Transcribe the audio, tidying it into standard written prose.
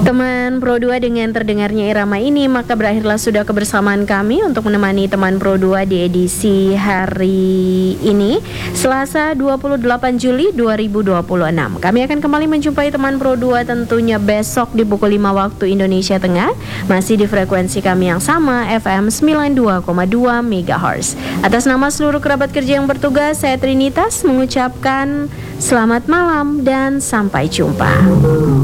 Teman Pro 2, dengan terdengarnya irama ini maka berakhirlah sudah kebersamaan kami untuk menemani teman Pro 2 di edisi hari ini, Selasa 28 Juli 2026. Kami akan kembali menjumpai teman Pro 2 tentunya besok di pukul 5 waktu Indonesia Tengah, masih di frekuensi kami yang sama, FM 92,2 MHz. Atas nama seluruh kerabat kerja yang bertugas, saya Trinitas mengucapkan selamat malam dan sampai jumpa.